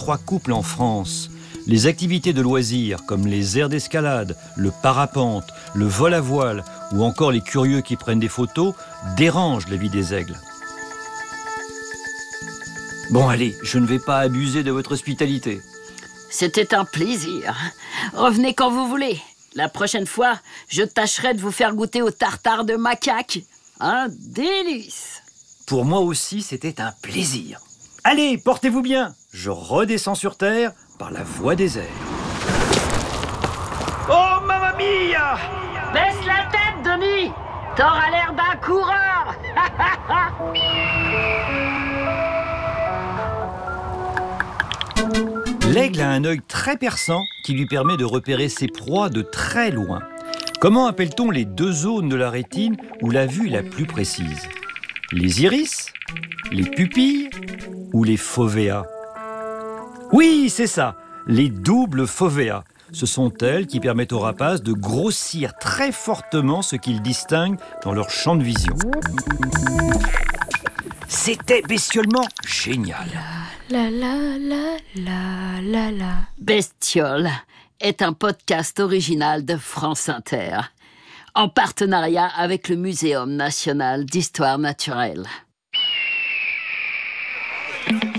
3 couples en France. Les activités de loisirs comme les aires d'escalade, le parapente, le vol à voile ou encore les curieux qui prennent des photos dérangent la vie des aigles. Bon allez, je ne vais pas abuser de votre hospitalité. C'était un plaisir. Revenez quand vous voulez. La prochaine fois, je tâcherai de vous faire goûter au tartare de macaque. Un délice. Pour moi aussi, c'était un plaisir. Allez, portez-vous bien. Je redescends sur Terre par la voie des airs. Oh, mamma mia! Baisse la tête, Denis. T'auras l'air d'un coureur. L'aigle a un œil très perçant qui lui permet de repérer ses proies de très loin. Comment appelle-t-on les 2 zones de la rétine où la vue est la plus précise? Les iris, les pupilles ou les fovéas? Oui, c'est ça, les doubles fovéas. Ce sont elles qui permettent aux rapaces de grossir très fortement ce qu'ils distinguent dans leur champ de vision. C'était bestiolement génial. La la la la la la. Bestiole est un podcast original de France Inter, en partenariat avec le Muséum national d'histoire naturelle.